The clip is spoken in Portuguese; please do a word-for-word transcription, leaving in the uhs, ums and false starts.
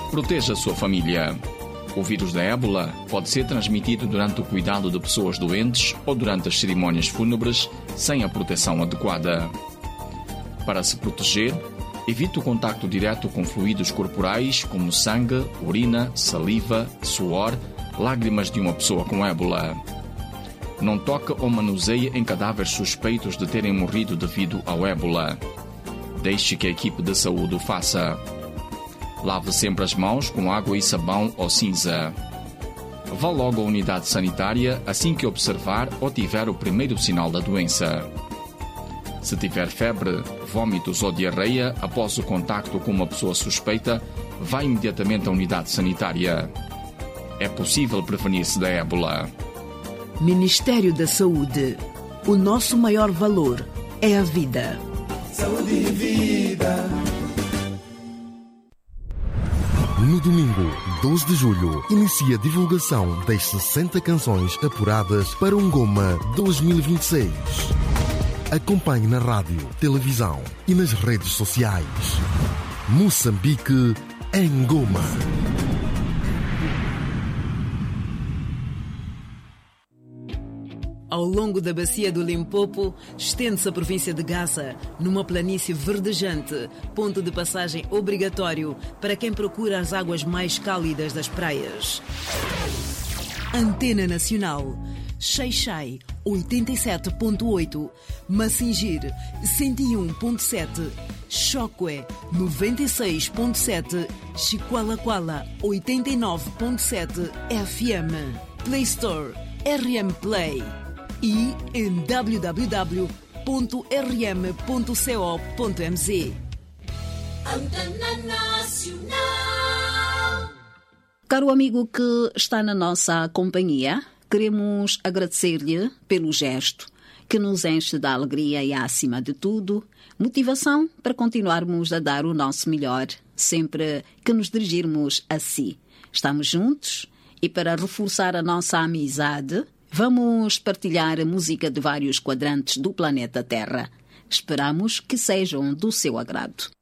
Proteja a sua família. O vírus da ébola pode ser transmitido durante o cuidado de pessoas doentes ou durante as cerimônias fúnebres sem a proteção adequada. Para se proteger, evite o contacto direto com fluidos corporais como sangue, urina, saliva, suor, lágrimas de uma pessoa com ébola. Não toque ou manuseie em cadáveres suspeitos de terem morrido devido ao ébola. Deixe que a equipe de saúde o faça. Lave sempre as mãos com água e sabão ou cinza. Vá logo à unidade sanitária assim que observar ou tiver o primeiro sinal da doença. Se tiver febre, vômitos ou diarreia após o contacto com uma pessoa suspeita, vá imediatamente à unidade sanitária. É possível prevenir-se da ébola. Ministério da Saúde. O nosso maior valor é a vida. Saúde e vida. No domingo, doze de julho, inicia a divulgação das sessenta canções apuradas para o Ngoma dois mil e vinte e seis. Acompanhe na rádio, televisão e nas redes sociais. Moçambique em Ngoma. Ao longo da bacia do Limpopo, estende-se a província de Gaza, numa planície verdejante, ponto de passagem obrigatório para quem procura as águas mais cálidas das praias. Antena Nacional, Xai-Xai, oitenta e sete ponto oito, Massingir, cento e um ponto sete, Choque, noventa e seis ponto sete, Chiqualaquala, oitenta e nove ponto sete F M, Play Store, R M Play. E em w w w ponto r m ponto co ponto m z. Antena Nacional. Caro amigo que está na nossa companhia, queremos agradecer-lhe pelo gesto que nos enche de alegria e, acima de tudo, motivação para continuarmos a dar o nosso melhor sempre que nos dirigirmos a si. Estamos juntos e, para reforçar a nossa amizade, vamos partilhar a música de vários quadrantes do planeta Terra. Esperamos que sejam do seu agrado.